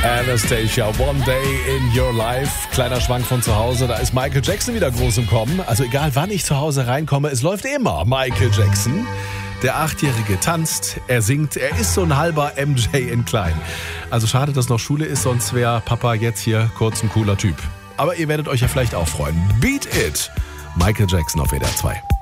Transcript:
Anastasia, One Day in Your Life. Kleiner Schwank von zu Hause, da ist Michael Jackson wieder groß im Kommen. Also egal wann ich zu Hause reinkomme, es läuft immer Michael Jackson. Der 8-Jährige tanzt, er singt, er ist so ein halber MJ in klein. Also schade, dass noch Schule ist, sonst wäre Papa jetzt hier kurz ein cooler Typ. Aber ihr werdet euch ja vielleicht auch freuen. Beat It, Michael Jackson auf WDR 2.